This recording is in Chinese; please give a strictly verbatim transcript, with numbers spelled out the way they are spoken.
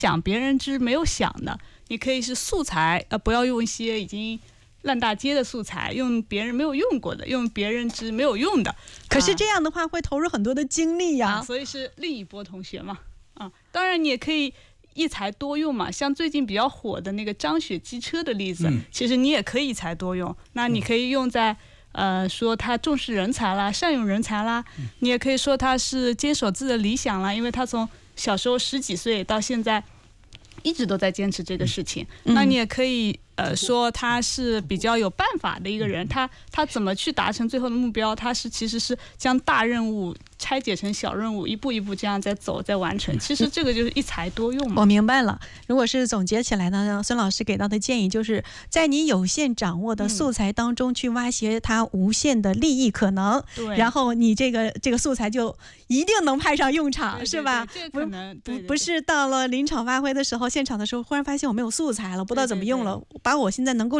想别人之没有想的，你可以是素材，呃，不要用一些已经烂大街的素材，用别人没有用过的，用别人之没有用的。 可是这样的话会投入很多的精力呀、啊啊，所以是另一波同学嘛。啊，当然你也可以一材多用嘛，像最近比较火的那个张雪机车的例子，嗯、其实你也可以一材多用。那你可以用在、嗯、呃说他重视人才啦，善用人才啦，嗯、你也可以说他是坚守自己的理想啦，因为他从小时候十几岁到现在一直都在坚持这个事情。嗯、那你也可以呃说他是比较有办法的一个人，他他怎么去达成最后的目标？他是其实是将大任务拆解成小任务，一步一步这样在走，在完成。其实这个就是一材多用嘛。 我明白了。如果是总结起来呢，孙老师给到的建议就是在你有限掌握的素材当中去挖掘它无限的利益可能， 对、嗯， 然后你这个这个素材就一定能派上用场， 对对对， 是吧？ 这个可能不不不是到了临场发挥的时候，现场的时候忽然发现我没有素材了，不知道怎么用了，对对对，把我现在能够